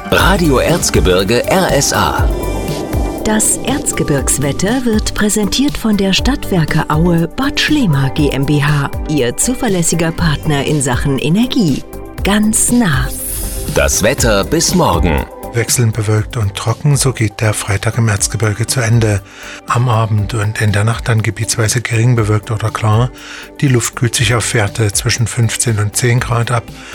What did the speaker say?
Radio Erzgebirge RSA. Das Erzgebirgswetter wird präsentiert von der Stadtwerke Aue Bad Schlema GmbH, Ihr zuverlässiger Partner in Sachen Energie. Ganz nah. Das Wetter bis morgen. Wechselnd bewölkt und trocken, so geht der Freitag im Erzgebirge zu Ende. Am Abend und in der Nacht dann gebietsweise gering bewölkt oder klar. Die Luft kühlt sich auf Werte zwischen 15 und 10 Grad ab.